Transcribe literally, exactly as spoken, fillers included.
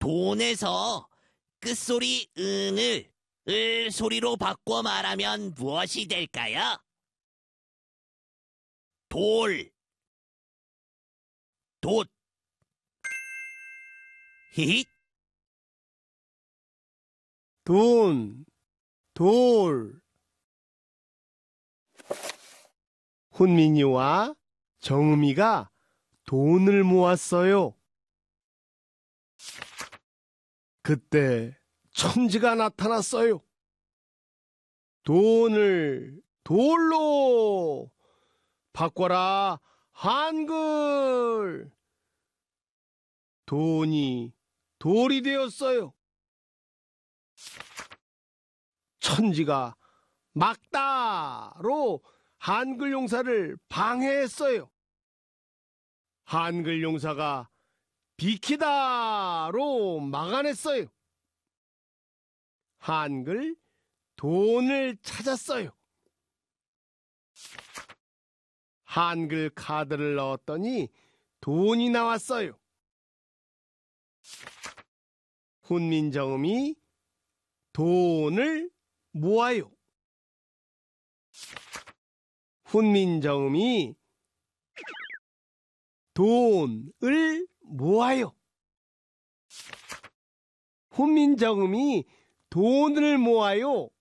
돈에서 끝소리 은을 을 소리로 바꿔 말하면 무엇이 될까요? 돌, 돛, 히힛, 돈, 돌. 훈민이와 정음이가 돈을 모았어요. 그때 천지가 나타났어요. 돈을 돌로 바꿔라 한글. 돈이 돌이 되었어요. 천지가 막다로 한글 용사를 방해했어요. 한글 용사가 비키다로 막아냈어요. 한글 돈을 찾았어요. 한글 카드를 넣었더니 돈이 나왔어요. 훈민정음이 돈을 모아요. 훈민정음이 돈을 모아요. 훈민정음이 돈을 모아요.